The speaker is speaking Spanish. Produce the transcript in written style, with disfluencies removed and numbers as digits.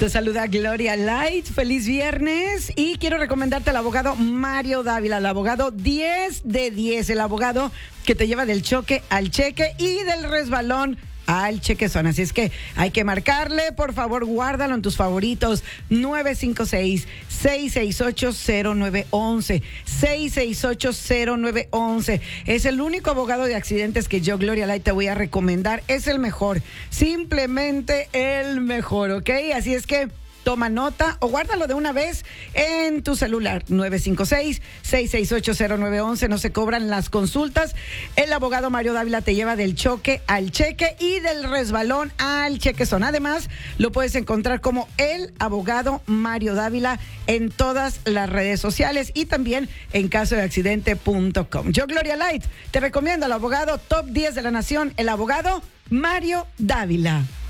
Te saluda Gloria Light, feliz viernes y quiero recomendarte al abogado Mario Dávila, el abogado 10 de 10, el abogado que te lleva del choque al cheque y del resbalón al chequezón. Así es que hay que marcarle, por favor, guárdalo en tus favoritos. 956-668-0911. 668-0911. Es el único abogado de accidentes que yo, Gloria Light, te voy a recomendar. Es el mejor, simplemente el mejor, ¿ok? Así es que toma nota o guárdalo de una vez en tu celular. 956-668-0911. No se cobran las consultas. El abogado Mario Dávila te lleva del choque al cheque y del resbalón al chequezón. Además, lo puedes encontrar como el abogado Mario Dávila en todas las redes sociales y también en casodeaccidente.com. Yo, Gloria Light, te recomiendo al abogado top 10 de la nación, el abogado Mario Dávila.